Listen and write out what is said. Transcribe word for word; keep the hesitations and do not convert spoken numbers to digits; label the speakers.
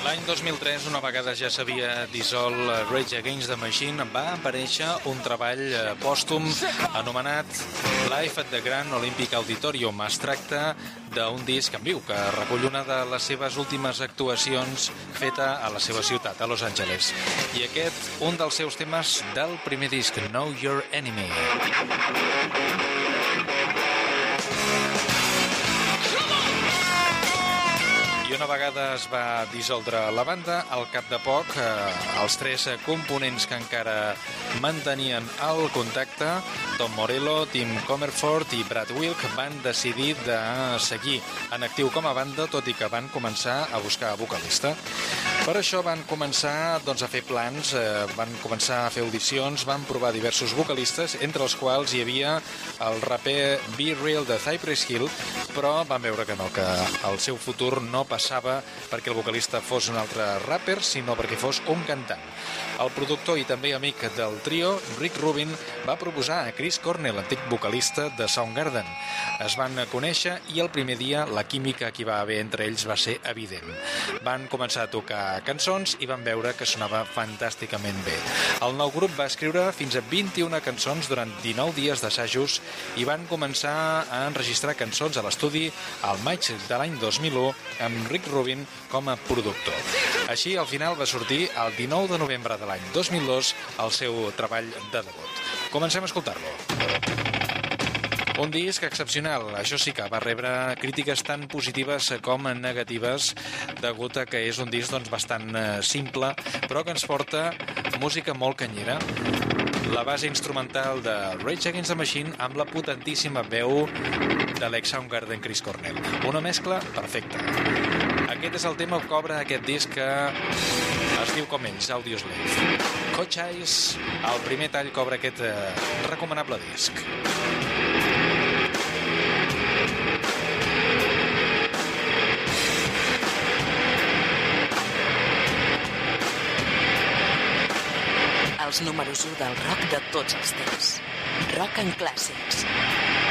Speaker 1: L'any dos mil tres, una vegada ja s'havia dissolt Rage Against the Machine, va aparèixer un treball pòstum anomenat Live at the Grand Olympic Auditorium. Es tracta d'un disc en viu que recull una de les seves últimes actuacions feta a la seva ciutat, a Los Angeles. I aquest, un dels seus temes del primer disc, Know Your Enemy. I una vegada es va dissoldre la banda, al cap de poc, eh, els tres components que encara mantenien el contacte, Tom Morello, Tim Comerford i Brad Wilk, van decidir de seguir en actiu com a banda, tot i que van començar a buscar vocalista. Per això van començar doncs, a fer plans, eh, van començar a fer audicions, van provar diversos vocalistes, entre els quals hi havia el raper Be Real de Cypress Hill, però van veure que no, que el seu futur no passava perquè el vocalista fos un altre rapper, sinó perquè fos un cantant. El productor i també amic del trio, Rick Rubin, va proposar a Chris Cornell, antic vocalista de Soundgarden. Es van conèixer i el primer dia la química que hi va haver entre ells va ser evident. Van començar a tocar cançons i van veure que sonava fantàsticament bé. El nou grup va escriure fins a vint-i-una cançons durant dinou dies d'assajos i van començar a enregistrar cançons a l'estudi al maig de l'any dos mil u amb Rick Rubin com a productor. Així, al final va sortir el dinou de novembre de l'any dos mil dos el seu treball de debut. Comencem a escoltar-lo. Un disc excepcional, això sí que va rebre crítiques tan positives com negatives, degut a que és un disc doncs, bastant simple, però que ens porta música molt canyera. La base instrumental de Rage Against the Machine amb la potentíssima veu de l'ex-Soundgarden Chris Cornell. Una mescla perfecta. Aquest és el tema que obre aquest disc que es diu com ells, Audioslave. Coach Eyes, el primer tall que obre aquest eh, recomanable disc.
Speaker 2: Els números u del rock de tots els temps. Rock en clàssics.